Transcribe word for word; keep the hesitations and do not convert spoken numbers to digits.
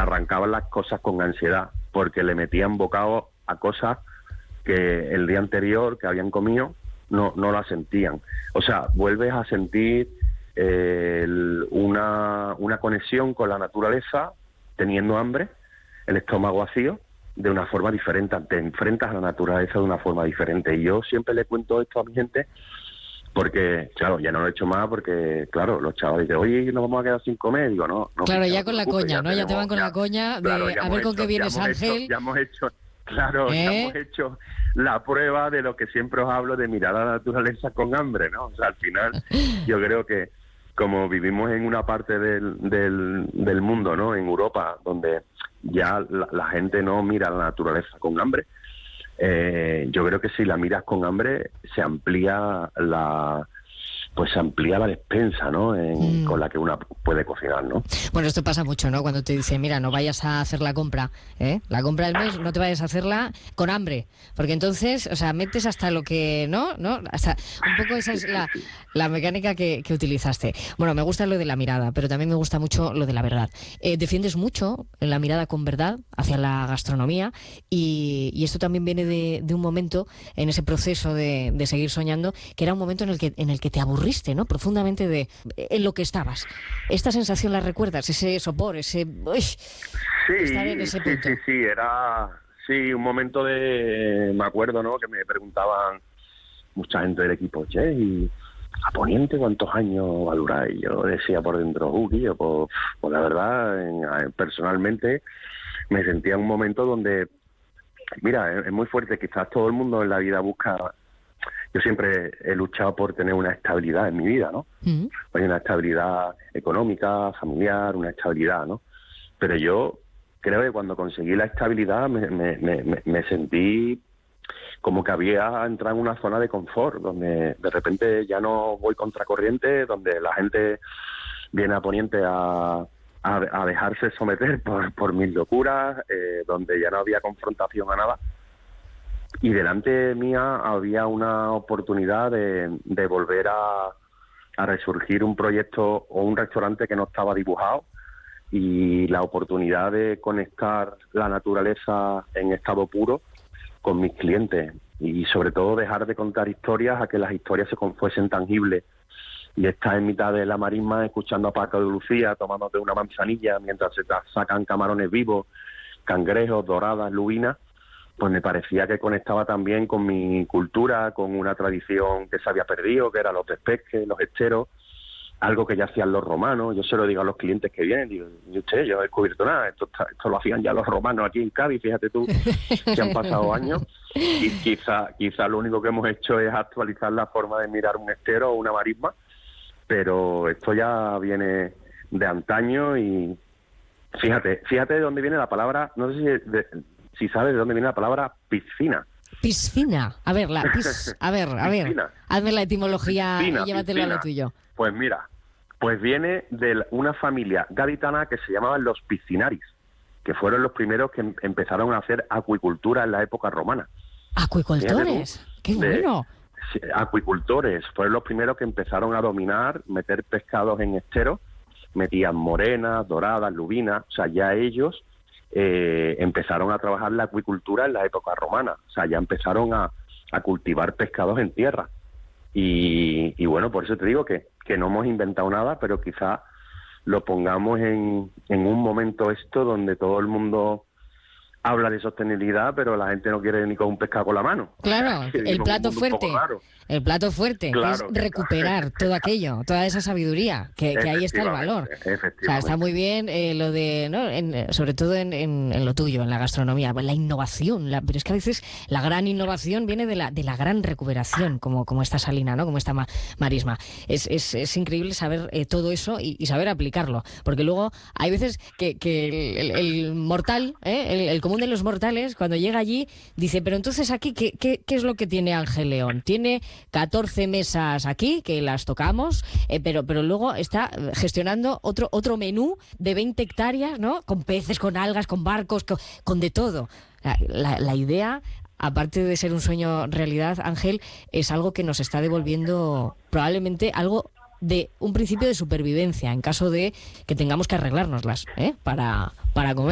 arrancaban las cosas con ansiedad, porque le metían bocado a cosas que el día anterior que habían comido no, no las sentían. O sea, vuelves a sentir eh, el, una, una conexión con la naturaleza, teniendo hambre, el estómago vacío, de una forma diferente. Te enfrentas a la naturaleza de una forma diferente. Y yo siempre le cuento esto a mi gente, porque, claro, ya no lo he hecho más, porque, claro, los chavales dicen, oye, nos vamos a quedar sin comer. Digo, no, no. Claro, ya ya con la preocupes, coña, ya ¿no? tenemos, ya te van con ya, la coña de claro, a ver con hecho, qué vienes, ya hemos Ángel. Hecho, ya hemos hecho, claro, ¿Eh? ya hemos hecho la prueba de lo que siempre os hablo, de mirar a la naturaleza con hambre, ¿no? O sea, al final, yo creo que como vivimos en una parte del, del, del mundo, ¿no? En Europa, donde ya la, la gente no mira a la naturaleza con hambre, eh, yo creo que si la miras con hambre, se amplía la... pues se amplía la despensa, ¿no? En, mm. con la que una puede cocinar, ¿no? Bueno, esto pasa mucho, ¿no? Cuando te dicen, mira, no vayas a hacer la compra, ¿eh? La compra del mes, no te vayas a hacerla con hambre, porque entonces, o sea, metes hasta lo que, ¿no? ¿No? Hasta un poco esa es la, la mecánica que, que utilizaste. Bueno, me gusta lo de la mirada, pero también me gusta mucho lo de la verdad. Eh, defiendes mucho la mirada con verdad hacia la gastronomía y, y esto también viene de, de un momento en ese proceso de, de seguir soñando, que era un momento en el que, en el que te aburrías, ¿no? Profundamente de en lo que estabas. ¿Esta sensación la recuerdas? Ese sopor, ese... Uy, sí, estar en ese sí, punto. sí, sí, era... Sí, un momento de... Me acuerdo, ¿no? Que me preguntaban mucha gente del equipo, che, y a Poniente, ¿cuántos años va a durar? Y yo decía por dentro, uh, tío, pues, pues la verdad, en, personalmente, me sentía en un momento donde... Mira, es, es muy fuerte. Quizás todo el mundo en la vida busca... Yo siempre he luchado por tener una estabilidad en mi vida, ¿no? Uh-huh. Hay una estabilidad económica, familiar, una estabilidad, ¿no? Pero yo creo que cuando conseguí la estabilidad me, me, me, me sentí como que había entrado en una zona de confort, donde de repente ya no voy contracorriente, donde la gente viene a Poniente a, a, a dejarse someter por, por mis locuras, eh, donde ya no había confrontación a nada. Y delante mía había una oportunidad de, de volver a, a resurgir un proyecto o un restaurante que no estaba dibujado, y la oportunidad de conectar la naturaleza en estado puro con mis clientes, y sobre todo dejar de contar historias a que las historias se fuesen tangibles, y estar en mitad de la marisma escuchando a Paco de Lucía tomándote una manzanilla mientras se sacan camarones vivos, cangrejos, doradas, lubinas. Pues me parecía que conectaba también con mi cultura, con una tradición que se había perdido, que era los despesques, los esteros, algo que ya hacían los romanos. Yo se lo digo a los clientes que vienen, digo, y usted, yo no he descubierto nada, esto, esto lo hacían ya los romanos aquí en Cádiz, fíjate tú, que han pasado años, y quizá, quizá lo único que hemos hecho es actualizar la forma de mirar un estero o una marisma, pero esto ya viene de antaño. Y fíjate, fíjate de dónde viene la palabra, no sé si... De, si sabes de dónde viene la palabra piscina. Piscina. A ver, la pis, a ver, a ver. Hazme la etimología piscina, y llévatelo piscina. A lo tuyo. Pues mira, pues viene de una familia gaditana que se llamaban los piscinaris, que fueron los primeros que em- empezaron a hacer acuicultura en la época romana. ¿Acuicultores? ¡Qué bueno! De, acuicultores. Fueron los primeros que empezaron a dominar, meter pescados en esteros, metían morenas, doradas, lubinas, o sea, ya ellos... Eh, empezaron a trabajar la acuicultura en la época romana, o sea, ya empezaron a, a cultivar pescados en tierra, y, y bueno, por eso te digo que, que no hemos inventado nada, pero quizá lo pongamos en, en un momento esto donde todo el mundo habla de sostenibilidad, pero la gente no quiere ni con un pescado con la mano. Claro, el plato fuerte, el plato fuerte, claro, que es recuperar claro. todo aquello, toda esa sabiduría, que, que ahí está el valor. O sea, está muy bien eh, lo de, ¿no? En, sobre todo en, en, en lo tuyo, en la gastronomía, la innovación, la, pero es que a veces la gran innovación viene de la de la gran recuperación, como, como esta Salina, ¿no? Como esta ma, marisma. Es, es, es increíble saber eh, todo eso y, y saber aplicarlo, porque luego hay veces que, que el, el, el mortal, ¿eh? el, el común de los mortales, cuando llega allí, dice, pero entonces aquí, ¿qué, qué, qué es lo que tiene Ángel León? Tiene catorce mesas aquí, que las tocamos, eh, pero, pero luego está gestionando otro, otro menú de veinte hectáreas, ¿no? Con peces, con algas, con barcos, con, con de todo. La, la, la idea, aparte de ser un sueño realidad, Ángel, es algo que nos está devolviendo probablemente algo de un principio de supervivencia en caso de que tengamos que arreglárnoslas, ¿eh? para, para comer.